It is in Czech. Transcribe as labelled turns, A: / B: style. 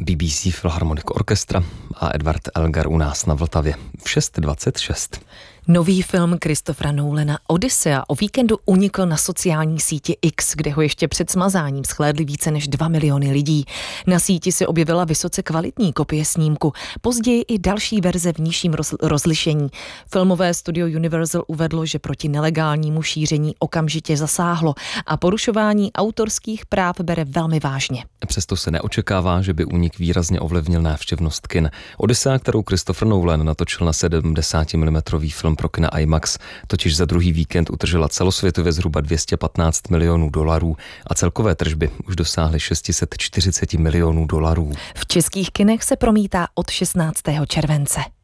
A: BBC Philharmonic Orchestra a Edward Elgar u nás na Vltavě v 6:26.
B: Nový film Christophera Nolana Odyssea o víkendu unikl na sociální síti X, kde ho ještě před smazáním shlédli více než 2 miliony lidí. Na síti se objevila vysoce kvalitní kopie snímku, později i další verze v nižším rozlišení. Filmové studio Universal uvedlo, že proti nelegálnímu šíření okamžitě zasáhlo a porušování autorských práv bere velmi vážně.
A: Přesto se neočekává, že by únik výrazně ovlivnil návštěvnost kin. Odyssea, kterou Christopher Nolan natočil na 70 mm film pro kina IMAX, totiž za druhý víkend utržila celosvětově zhruba $215 milionů a celkové tržby už dosáhly $640 milionů.
B: V českých kinech se promítá od 16. července.